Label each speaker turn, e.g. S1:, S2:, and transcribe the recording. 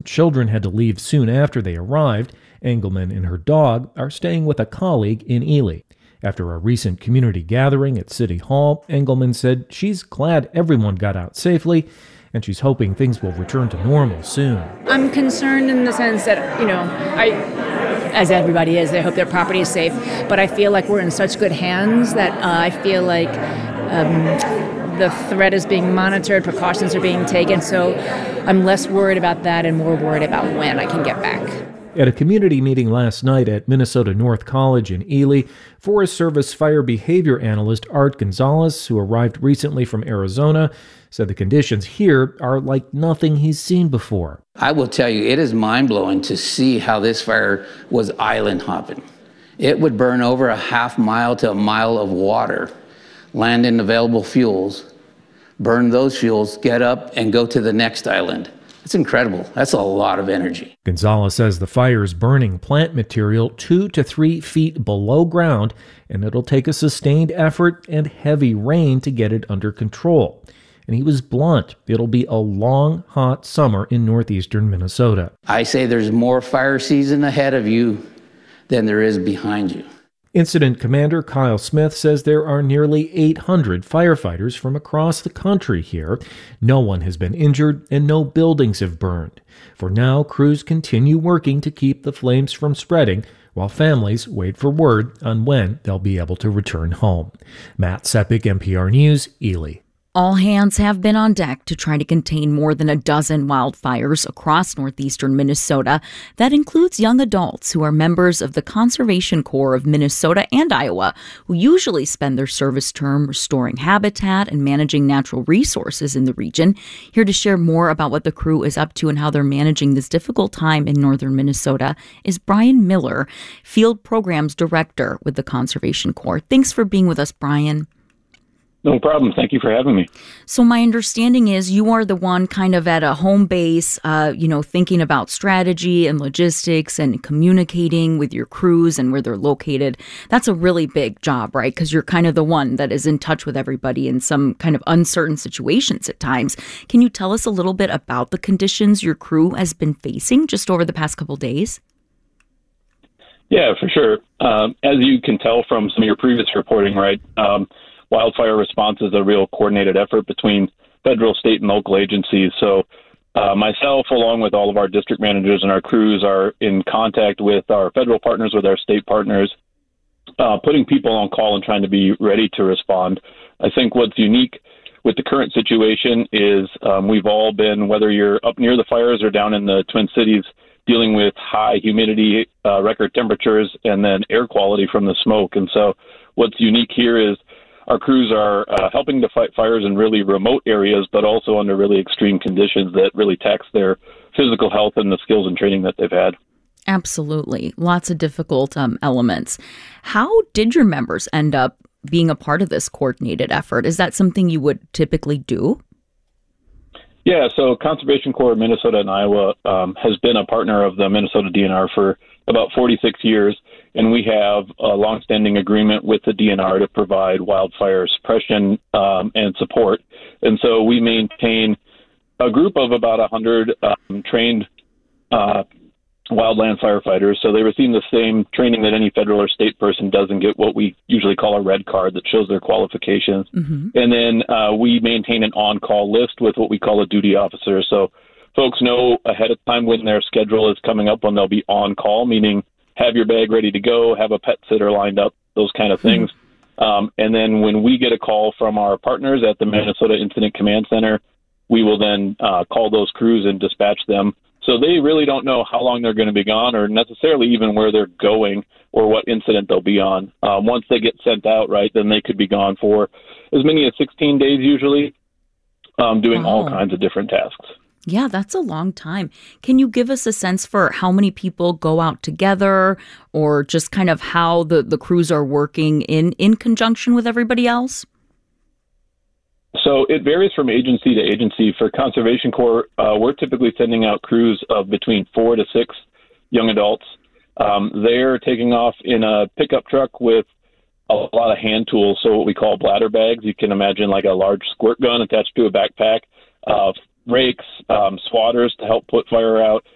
S1: children had to leave soon after they arrived, Engelman and her dog are staying with a colleague in Ely. After a recent community gathering at City Hall, Engelman said she's glad everyone got out safely, and she's hoping things will return to normal soon.
S2: I'm concerned in the sense that, as everybody is, they hope their property is safe, but I feel like we're in such good hands that I feel like the threat is being monitored, precautions are being taken, so I'm less worried about that and more worried about when I can get back.
S1: At a community meeting last night at Minnesota North College in Ely, Forest Service fire behavior analyst Art Gonzalez, who arrived recently from Arizona, said the conditions here are like nothing he's seen before.
S3: I will tell you, it is mind-blowing to see how this fire was island hopping. It would burn over a half mile to a mile of water, land in available fuels, burn those fuels, get up, and go to the next island. It's incredible. That's a lot of energy.
S1: Gonzalez says the fire is burning plant material 2 to 3 feet below ground, and it'll take a sustained effort and heavy rain to get it under control. And he was blunt. It'll be a long, hot summer in northeastern Minnesota.
S3: I say there's more fire season ahead of you than there is behind you.
S1: Incident Commander Kyle Smith says there are nearly 800 firefighters from across the country here. No one has been injured and no buildings have burned. For now, crews continue working to keep the flames from spreading, while families wait for word on when they'll be able to return home. Matt Sepik, NPR News, Ely.
S4: All hands have been on deck to try to contain more than a dozen wildfires across northeastern Minnesota. That includes young adults who are members of the Conservation Corps of Minnesota and Iowa, who usually spend their service term restoring habitat and managing natural resources in the region. Here to share more about what the crew is up to and how they're managing this difficult time in northern Minnesota is Brian Miller, Field Programs Director with the Conservation Corps. Thanks for being with us, Brian.
S5: No problem. Thank you for having me.
S4: So my understanding is you are the one kind of at a home base, thinking about strategy and logistics and communicating with your crews and where they're located. That's a really big job, right? Because you're kind of the one that is in touch with everybody in some kind of uncertain situations at times. Can you tell us a little bit about the conditions your crew has been facing just over the past couple days?
S5: Yeah, for sure. As you can tell from some of your previous reporting, right, wildfire response is a real coordinated effort between federal, state, and local agencies. So myself, along with all of our district managers and our crews, are in contact with our federal partners, with our state partners, putting people on call and trying to be ready to respond. I think what's unique with the current situation is we've all been, whether you're up near the fires or down in the Twin Cities, dealing with high humidity, record temperatures, and then air quality from the smoke. And so what's unique here is our crews are helping to fight fires in really remote areas, but also under really extreme conditions that really tax their physical health and the skills and training that they've had.
S4: Absolutely. Lots of difficult elements. How did your members end up being a part of this coordinated effort? Is that something you would typically do?
S5: Yeah, so Conservation Corps of Minnesota and Iowa has been a partner of the Minnesota DNR for about 46 years, and we have a longstanding agreement with the DNR to provide wildfire suppression and support. And so we maintain a group of about 100 trained wildland firefighters. So they receive the same training that any federal or state person does and get what we usually call a red card that shows their qualifications. Mm-hmm. And then we maintain an on-call list with what we call a duty officer. So folks know ahead of time when their schedule is coming up when they'll be on call, meaning have your bag ready to go, have a pet sitter lined up, those kind of things. And then when we get a call from our partners at the Minnesota Incident Command Center, we will then call those crews and dispatch them. So they really don't know how long they're going to be gone or necessarily even where they're going or what incident they'll be on. Once they get sent out, right, then they could be gone for as many as 16 days usually, doing all kinds of different tasks.
S4: Yeah, that's a long time. Can you give us a sense for how many people go out together or just kind of how the crews are working in conjunction with everybody else?
S5: So it varies from agency to agency. For Conservation Corps, we're typically sending out crews of between 4 to 6 young adults. They're taking off in a pickup truck with a lot of hand tools, so what we call bladder bags. You can imagine like a large squirt gun attached to a backpack, rakes, swatters to help put fire out,